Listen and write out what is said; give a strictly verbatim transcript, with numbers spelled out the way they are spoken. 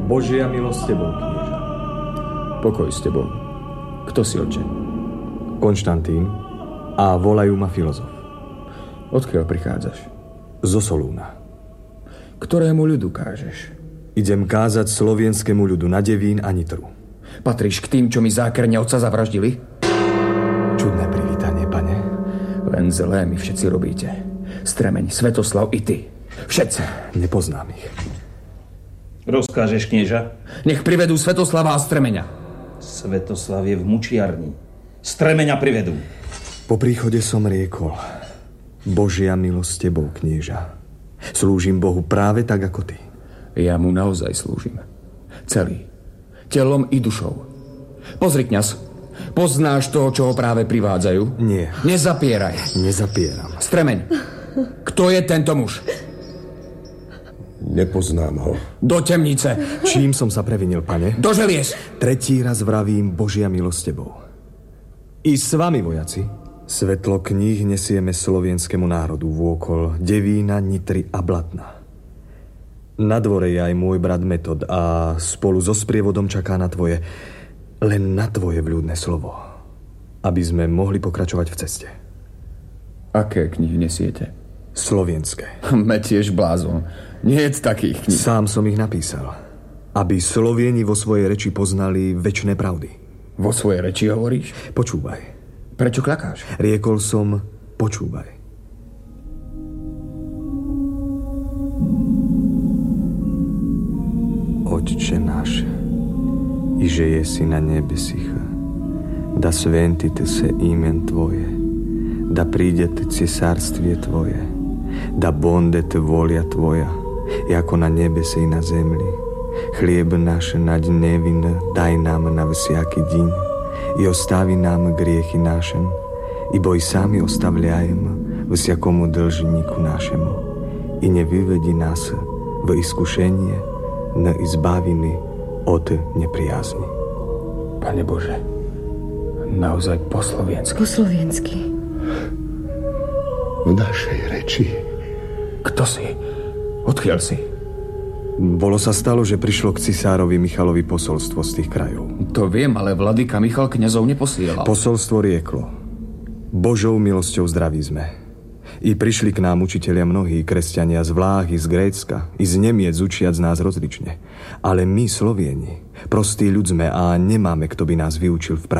Božia milosť s tebou, knieža. Pokoj s tebou. Kto si, oče? Konštantín a volajú ma filozof. Odkiaľ prichádzaš? Zo Solúna. Ktorému ľudu kážeš? Idem kázať slovienskému ľudu na Devín a Nitru. Patríš k tým, čo mi zákerne otca zavraždili? Čudné privítanie, pane. Len zlé mi všetci robíte. Stremeň, Svetoslav i ty. Všetci. Nepoznám ich. Rozkážeš, knieža? Nech privedú Svetoslava a Stremeňa. Svetoslav je v mučiarni. Stremeňa privedú. Po príchode som riekol: Božia milosť s tebou, knieža. Slúžim Bohu práve tak, ako ty. Ja mu naozaj slúžim. Celý. Telom i dušou. Pozri, kňaz. Poznáš toho, čo ho práve privádzajú? Nie. Nezapieraj. Nezapieram. Stremeň. Kto je tento muž? Nepoznám ho. Do temnice. Čím som sa previnil, pane? Do želiez. Tretí raz vravím: Božia milosť s tebou. I s vami, vojaci. Svetlo kníh nesieme slovienskému národu vôkol Devína, Nitry a Blatna. Na dvore je aj môj brat Metod a spolu so sprievodom čaká na tvoje, len na tvoje vľúdne slovo, aby sme mohli pokračovať v ceste. Aké knihy nesiete? Slovenské. Metieš blázon. Nie je takých kníh. Sám som ich napísal, aby Slovieni vo svojej reči poznali večné pravdy. Vo svojej reči hovoríš? Počúvaj. Prečo klakáš? Riekol som: počúvaj. Otče náš, iže jesi na nebesích, da sventite se imen Tvoje, da prídete cesarstwie Tvoje, da bondete volja Tvoja, jako na nebese i na zemlji. Chlijeb naš naď nevin daj nám na vsiaki din i ostavi nám grijehi našem, ibo i sami ostavljajemo vsiakomu dlžniku našemu. I ne vyvedi nás v iskušenje, ne izbavini od nepriazni. Pane Bože, naozaj po sloviensky. Po sloviensky. V našej reči. Kto si? Odkiaľ si? Bolo sa stalo, že prišlo k cisárovi Michalovi posolstvo z tých krajov. To viem, ale vladyka Michal kňazov neposielal. Posolstvo rieklo: Božou milosťou zdraví sme. I prišli k nám učitelia mnohí, kresťania z Vláhy, z Grécka, i z Nemiec, učiac nás rozlične. Ale my, Slovieni, prostí ľud sme a nemáme, kto by nás vyučil v